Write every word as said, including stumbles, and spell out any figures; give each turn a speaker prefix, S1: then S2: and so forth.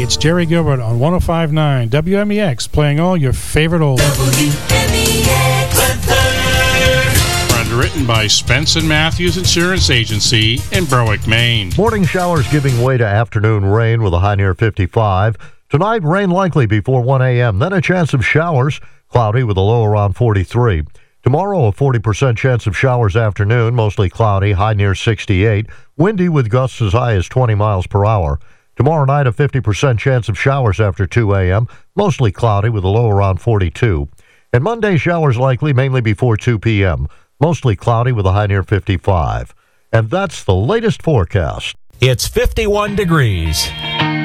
S1: Hey, it's Jerry Gilbert on one oh five point nine W M E X, playing all your favorite old.
S2: W M E X.
S3: Underwritten by Spence and Matthews Insurance Agency in Berwick, Maine.
S4: Morning showers giving way to afternoon rain with a high near fifty-five. Tonight, rain likely before one a.m. Then a chance of showers, cloudy with a low around forty-three. Tomorrow, a forty percent chance of showers afternoon, mostly cloudy, high near sixty-eight. Windy with gusts as high as twenty miles per hour. Tomorrow night, a fifty percent chance of showers after two a.m., mostly cloudy with a low around forty-two. And Monday, showers likely mainly before two p.m., mostly cloudy with a high near fifty-five. And that's the latest forecast.
S5: It's fifty-one degrees.